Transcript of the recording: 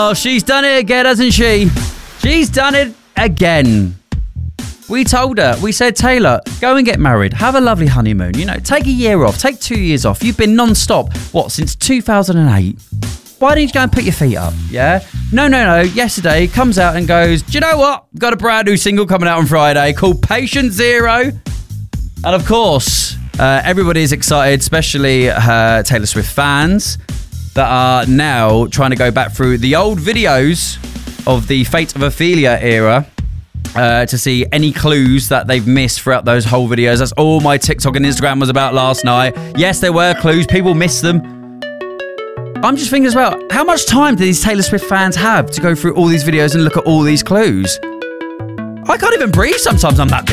Oh, she's done it again, hasn't she? She's done it again. We told her, we said, Taylor, go and get married. Have a lovely honeymoon. You know, take a year off. Take 2 years off. You've been non-stop, since 2008? Why don't you go and put your feet up, yeah? No. Yesterday, comes out and goes, do you know what? Got a brand new single coming out on Friday called Patient Zero. And of course, everybody is excited, especially Taylor Swift fans that are now trying to go back through the old videos of the Fate of Ophelia era to see any clues that they've missed throughout those whole videos. That's all my TikTok and Instagram was about last night. Yes, there were clues. People missed them. I'm just thinking as well, how much time do these Taylor Swift fans have to go through all these videos and look at all these clues? I can't even breathe sometimes. I'm that